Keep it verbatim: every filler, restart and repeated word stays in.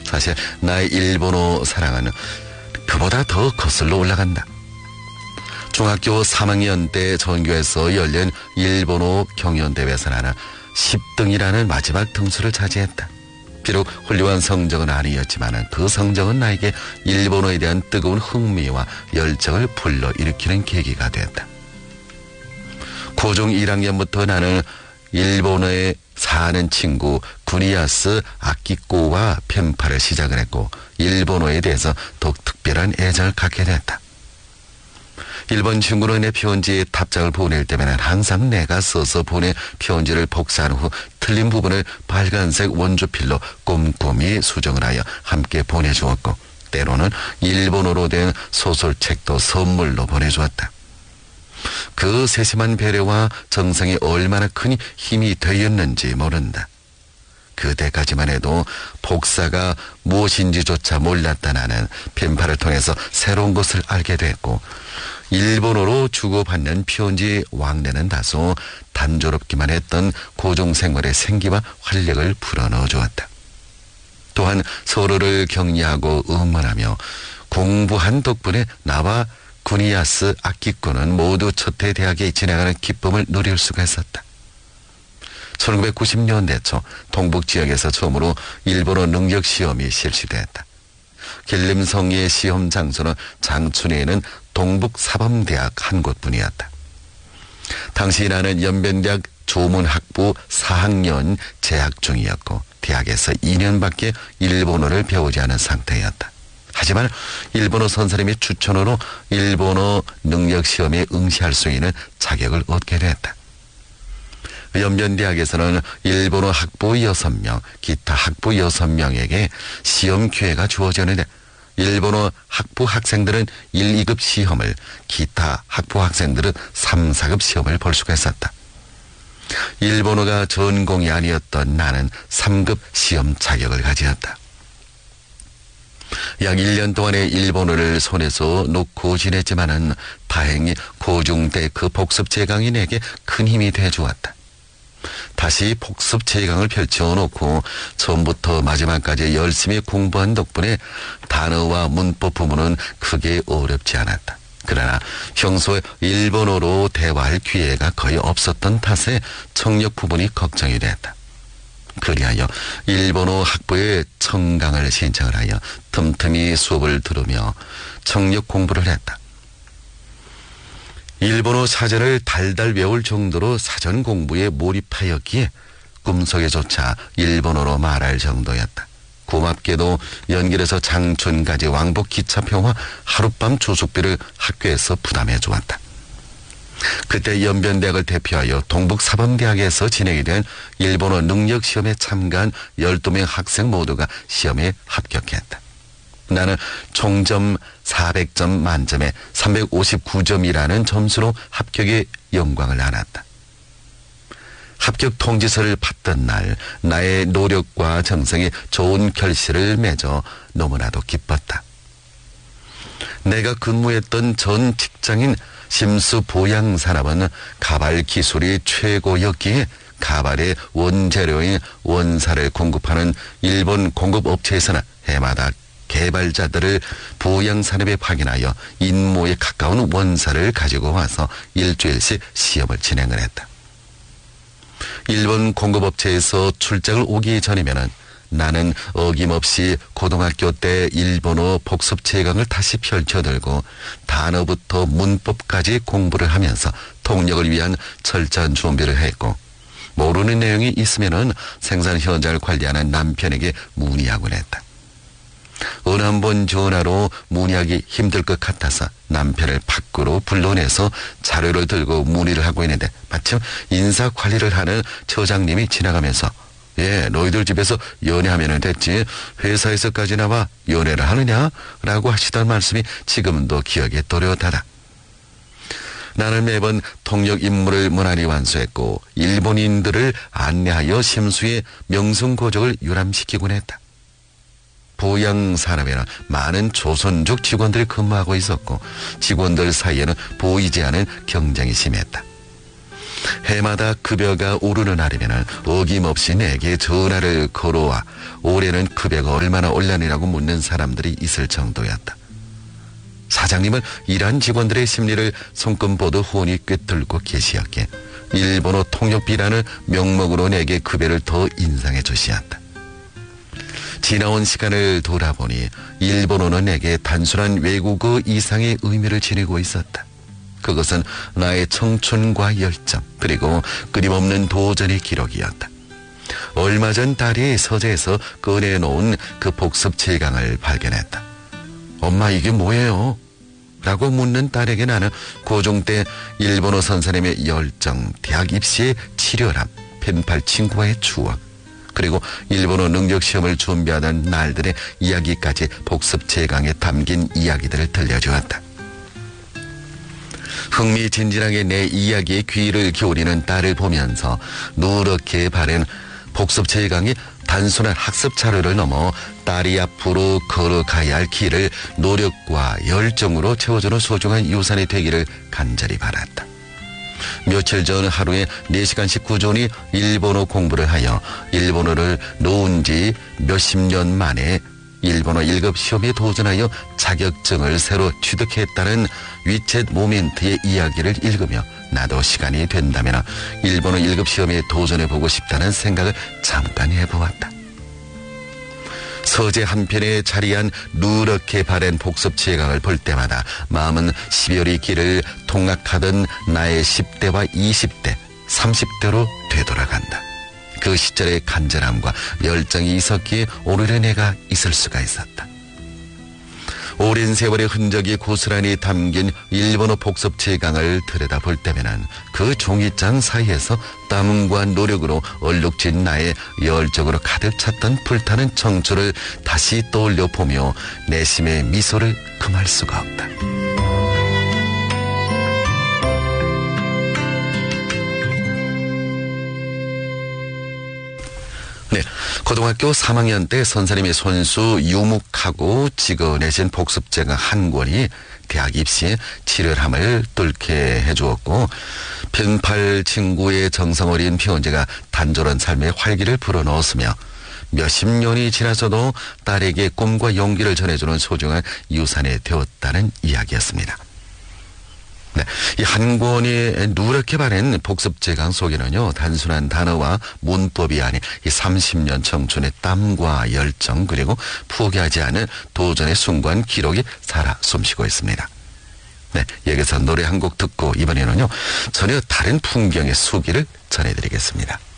사실 나의 일본어 사랑은 그보다 더 거슬러 올라간다. 중학교 삼 학년 때 전교에서 열린 일본어 경연대회에서 나는 십 등이라는 마지막 등수를 차지했다. 비록 훌륭한 성적은 아니었지만 그 성적은 나에게 일본어에 대한 뜨거운 흥미와 열정을 불러일으키는 계기가 됐다. 고중 일 학년부터 나는 일본어에 사는 친구 구니야스 아키코와 펜팔을 시작을 했고 일본어에 대해서 더욱 특별한 애정을 갖게 됐다. 일본 친구는 내 편지에 답장을 보낼 때면 항상 내가 써서 보낸 편지를 복사한 후 틀린 부분을 빨간색 원조필로 꼼꼼히 수정을 하여 함께 보내주었고 때로는 일본어로 된 소설책도 선물로 보내주었다. 그 세심한 배려와 정성이 얼마나 큰 힘이 되었는지 모른다. 그때까지만 해도 복사가 무엇인지조차 몰랐다 나는 펜팔을 통해서 새로운 것을 알게 됐고 일본어로 주고받는 편지 왕래는 다소 단조롭기만 했던 고중생활의 생기와 활력을 불어넣어 주었다. 또한 서로를 격려하고 응원하며 공부한 덕분에 나와 구니야스 아키코는 모두 첫해 대학에 진학하는 기쁨을 누릴 수가 있었다. 천구백구십 년대 초 동북 지역에서 처음으로 일본어 능력 시험이 실시됐다. 길림성의 시험 장소는 장춘에 있는 동북사범대학 한 곳뿐이었다. 당시 나는 연변대학 조문학부 사 학년 재학 중이었고 대학에서 이 년밖에 일본어를 배우지 않은 상태였다. 하지만 일본어 선생님의 추천으로 일본어 능력 시험에 응시할 수 있는 자격을 얻게 됐다. 연변대학에서는 일본어 학부 여섯 명, 기타 학부 여섯 명에게 시험 기회가 주어졌는데 일본어 학부 학생들은 일, 이 급 시험을, 기타 학부 학생들은 삼, 사 급 시험을 볼 수가 있었다. 일본어가 전공이 아니었던 나는 삼 급 시험 자격을 가지었다. 약 일 년 동안의 일본어를 손에서 놓고 지냈지만은 다행히 고중 때 그 복습 제강이 내게 큰 힘이 돼주었다. 다시 복습 제강을 펼쳐놓고 처음부터 마지막까지 열심히 공부한 덕분에 단어와 문법 부분은 크게 어렵지 않았다. 그러나 평소에 일본어로 대화할 기회가 거의 없었던 탓에 청력 부분이 걱정이 됐다. 그리하여 일본어 학부에 청강을 신청을 하여 틈틈이 수업을 들으며 청력 공부를 했다. 일본어 사전을 달달 외울 정도로 사전 공부에 몰입하였기에 꿈속에조차 일본어로 말할 정도였다. 고맙게도 연길에서 장춘까지 왕복 기차표와 하룻밤 조숙비를 학교에서 부담해 주었다. 그때 연변대학을 대표하여 동북사범대학에서 진행이 된 일본어 능력시험에 참가한 열두 명 학생 모두가 시험에 합격했다. 나는 총점 사백 점 만점에 삼백오십구 점이라는 점수로 합격의 영광을 안았다. 합격 통지서를 받던 날 나의 노력과 정성이 좋은 결실을 맺어 너무나도 기뻤다. 내가 근무했던 전 직장인 심수 보양 산업은 가발 기술이 최고였기에 가발의 원재료인 원사를 공급하는 일본 공급업체에서는 해마다 개발자들을 보양산업에 파견하여 인모에 가까운 원사를 가지고 와서 일주일씩 시험을 진행을 했다. 일본 공급업체에서 출장을 오기 전이면은 나는 어김없이 고등학교 때 일본어 복습 제강을 다시 펼쳐들고 단어부터 문법까지 공부를 하면서 통역을 위한 철저한 준비를 했고 모르는 내용이 있으면은 생산 현장을 관리하는 남편에게 문의하곤 했다. 어느 한 번 전화로 문의하기 힘들 것 같아서 남편을 밖으로 불러내서 자료를 들고 문의를 하고 있는데 마침 인사 관리를 하는 처장님이 지나가면서 예, 너희들 집에서 연애하면 됐지 회사에서까지 나와 연애를 하느냐? 라고 하시던 말씀이 지금도 기억에 또렷하다. 나는 매번 통역 임무를 무난히 완수했고 일본인들을 안내하여 심수의 명성고적을 유람시키곤 했다. 보양산업에는 많은 조선족 직원들이 근무하고 있었고 직원들 사이에는 보이지 않은 경쟁이 심했다. 해마다 급여가 오르는 날이면 어김없이 내게 전화를 걸어와 올해는 급여가 얼마나 올랐느냐고 묻는 사람들이 있을 정도였다. 사장님은 일한 직원들의 심리를 손금 보듯 훤히 꿰뚫고 계시었기에 일본어 통역비라는 명목으로 내게 급여를 더 인상해 주시었다. 지나온 시간을 돌아보니 일본어는 내게 단순한 외국어 이상의 의미를 지니고 있었다. 그것은 나의 청춘과 열정 그리고 끊임없는 도전의 기록이었다. 얼마 전 딸이 서재에서 꺼내놓은 그 복습 칠 강을 발견했다. 엄마 이게 뭐예요? 라고 묻는 딸에게 나는 고중 때 일본어 선생님의 열정, 대학 입시의 치열함, 펜팔 친구와의 추억 그리고 일본어 능력시험을 준비하던 날들의 이야기까지 복습 칠 강에 담긴 이야기들을 들려주었다. 흥미진진하게 내 이야기에 귀를 기울이는 딸을 보면서 누렇게 바른 복습 칠 강이 단순한 학습 자료를 넘어 딸이 앞으로 걸어가야 할 길을 노력과 열정으로 채워주는 소중한 유산이 되기를 간절히 바랐다. 며칠 전 하루에 네 시간씩 꾸준히 일본어 공부를 하여 일본어를 놓은 지 몇십 년 만에 일본어 일 급 시험에 도전하여 자격증을 새로 취득했다는 위챗 모멘트의 이야기를 읽으며 나도 시간이 된다면 일본어 일 급 시험에 도전해보고 싶다는 생각을 잠깐 해보았다. 서재 한편에 자리한 누렇게 바랜 복습 칠 강을 볼 때마다 마음은 십여리 길을 통학하던 나의 십 대와 이십 대, 삼십 대로 되돌아간다. 그 시절의 간절함과 열정이 있었기에 오늘의 내가 있을 수가 있었다. 오랜 세월의 흔적이 고스란히 담긴 일본어 복습 칠 강을 들여다볼 때면은 그 종이장 사이에서 땀과 노력으로 얼룩진 나의 열정으로 가득 찼던 불타는 청춘을 다시 떠올려 보며 내심의 미소를 금할 수가 없다. 네, 고등학교 삼 학년 때 선생님의 손수 유묵하고 찍어내신 복습 칠 강 한 권이 대학 입시에 치열함을 뚫게 해주었고 펜팔 친구의 정성 어린 피혼제가 단조로운 삶의 활기를 불어넣었으며 몇십 년이 지나서도 딸에게 꿈과 용기를 전해주는 소중한 유산이 되었다는 이야기였습니다. 네, 이 한 권이 누렇게 바른 복습 칠 강 속에는요 단순한 단어와 문법이 아닌 이 삼십 년 청춘의 땀과 열정 그리고 포기하지 않은 도전의 순간 기록이 살아 숨쉬고 있습니다. 네, 여기서 노래 한 곡 듣고 이번에는요 전혀 다른 풍경의 수기를 전해드리겠습니다.